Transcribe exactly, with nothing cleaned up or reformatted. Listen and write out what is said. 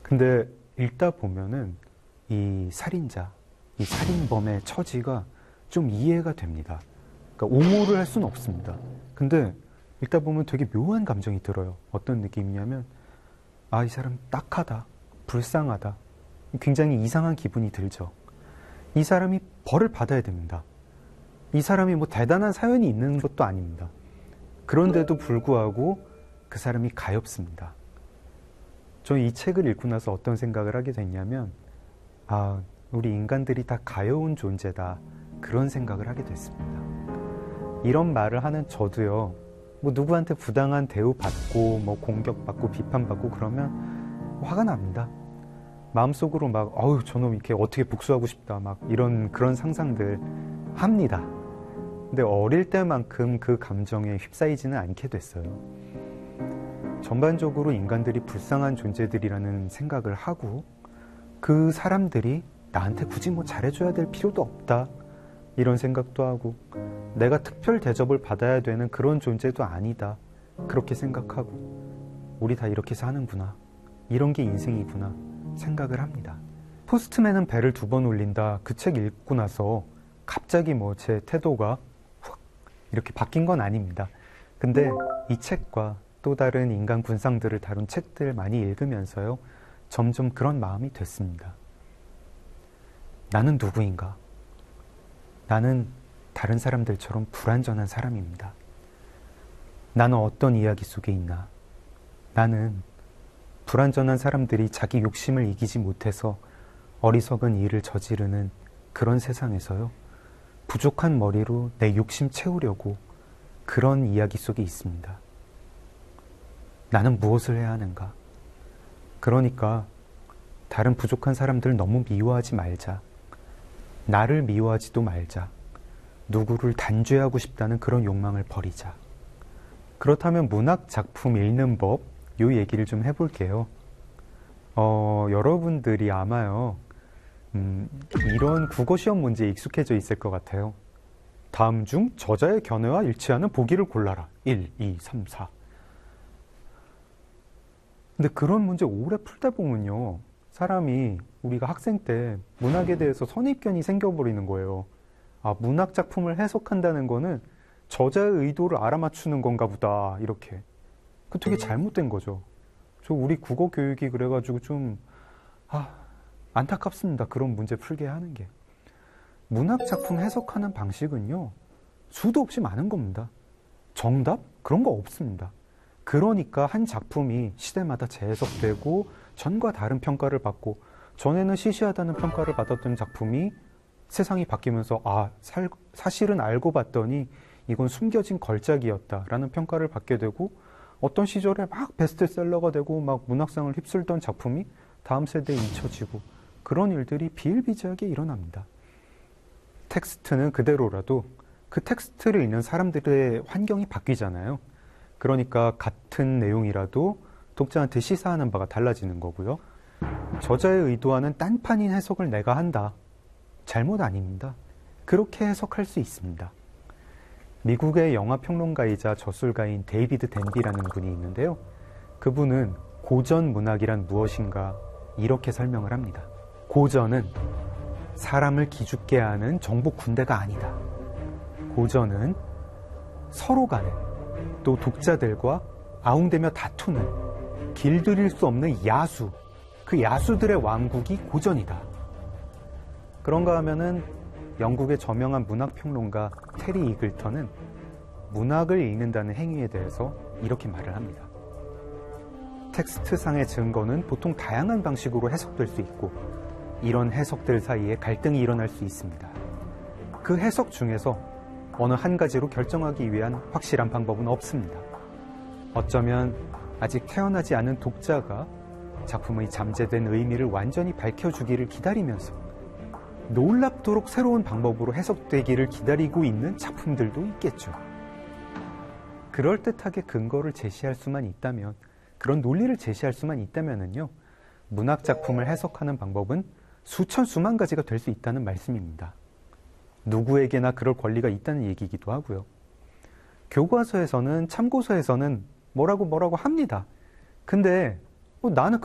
근데 읽다 보면은 이 살인자, 이 살인범의 처지가 좀 이해가 됩니다. 그러니까 옹호를 할 수는 없습니다. 근데 읽다 보면 되게 묘한 감정이 들어요. 어떤 느낌이냐면, 아, 이 사람 딱하다, 불쌍하다, 굉장히 이상한 기분이 들죠. 이 사람이 벌을 받아야 됩니다. 이 사람이 뭐 대단한 사연이 있는 것도 아닙니다. 그런데도 불구하고 그 사람이 가엾습니다. 저는 이 책을 읽고 나서 어떤 생각을 하게 됐냐면, 아, 우리 인간들이 다 가여운 존재다, 그런 생각을 하게 됐습니다. 이런 말을 하는 저도요, 뭐 누구한테 부당한 대우받고 뭐 공격받고 비판받고 그러면 화가 납니다. 마음속으로 막 어우 저놈 이렇게 어떻게 복수하고 싶다, 막 이런 그런 상상들 합니다. 근데 어릴 때만큼 그 감정에 휩싸이지는 않게 됐어요. 전반적으로 인간들이 불쌍한 존재들이라는 생각을 하고, 그 사람들이 나한테 굳이 뭐 잘해줘야 될 필요도 없다, 이런 생각도 하고, 내가 특별 대접을 받아야 되는 그런 존재도 아니다, 그렇게 생각하고, 우리 다 이렇게 사는구나, 이런 게 인생이구나 생각을 합니다. 포스트맨은 배를 두 번 올린다, 그 책 읽고 나서 갑자기 뭐 제 태도가 확 이렇게 바뀐 건 아닙니다. 근데 이 책과 또 다른 인간 군상들을 다룬 책들 많이 읽으면서요, 점점 그런 마음이 됐습니다. 나는 누구인가? 나는 다른 사람들처럼 불완전한 사람입니다. 나는 어떤 이야기 속에 있나? 나는 불완전한 사람들이 자기 욕심을 이기지 못해서 어리석은 일을 저지르는 그런 세상에서요, 부족한 머리로 내 욕심 채우려고 그런 이야기 속에 있습니다. 나는 무엇을 해야 하는가? 그러니까 다른 부족한 사람들 너무 미워하지 말자. 나를 미워하지도 말자. 누구를 단죄하고 싶다는 그런 욕망을 버리자. 그렇다면 문학 작품 읽는 법, 요 얘기를 좀 해볼게요. 어, 여러분들이 아마요, 음, 이런 국어시험 문제에 익숙해져 있을 것 같아요. 다음 중 저자의 견해와 일치하는 보기를 골라라. 일, 이, 삼, 사. 근데 그런 문제 오래 풀다 보면요, 사람이, 우리가 학생 때 문학에 대해서 선입견이 생겨버리는 거예요. 아, 문학 작품을 해석한다는 거는 저자의 의도를 알아맞추는 건가 보다, 이렇게. 그 되게 잘못된 거죠. 저 우리 국어 교육이 그래가지고 좀, 아, 안타깝습니다. 그런 문제 풀게 하는 게. 문학 작품 해석하는 방식은요, 수도 없이 많은 겁니다. 정답? 그런 거 없습니다. 그러니까 한 작품이 시대마다 재해석되고 전과 다른 평가를 받고, 전에는 시시하다는 평가를 받았던 작품이 세상이 바뀌면서 아, 살, 사실은 알고 봤더니 이건 숨겨진 걸작이었다라는 평가를 받게 되고, 어떤 시절에 막 베스트셀러가 되고 막 문학상을 휩쓸던 작품이 다음 세대에 잊혀지고, 그런 일들이 비일비재하게 일어납니다. 텍스트는 그대로라도 그 텍스트를 읽는 사람들의 환경이 바뀌잖아요. 그러니까 같은 내용이라도 독자한테 시사하는 바가 달라지는 거고요. 저자의 의도와는 딴판인 해석을 내가 한다. 잘못 아닙니다. 그렇게 해석할 수 있습니다. 미국의 영화평론가이자 저술가인 데이비드 댄비라는 분이 있는데요. 그분은 고전 문학이란 무엇인가 이렇게 설명을 합니다. 고전은 사람을 기죽게 하는 정복 군대가 아니다. 고전은 서로 간에, 또 독자들과 아웅대며 다투는 길들일 수 없는 야수, 그 야수들의 왕국이 고전이다. 그런가 하면은 영국의 저명한 문학평론가 테리 이글턴은 문학을 읽는다는 행위에 대해서 이렇게 말을 합니다. 텍스트상의 증거는 보통 다양한 방식으로 해석될 수 있고, 이런 해석들 사이에 갈등이 일어날 수 있습니다. 그 해석 중에서 어느 한 가지로 결정하기 위한 확실한 방법은 없습니다. 어쩌면 아직 태어나지 않은 독자가 작품의 잠재된 의미를 완전히 밝혀주기를 기다리면서 놀랍도록 새로운 방법으로 해석되기를 기다리고 있는 작품들도 있겠죠. 그럴듯하게 근거를 제시할 수만 있다면, 그런 논리를 제시할 수만 있다면은요, 문학 작품을 해석하는 방법은 수천 수만 가지가 될 수 있다는 말씀입니다. 누구에게나 그럴 권리가 있다는 얘기이기도 하고요. 교과서에서는, 참고서에서는 뭐라고 뭐라고 합니다. 근데 뭐 나는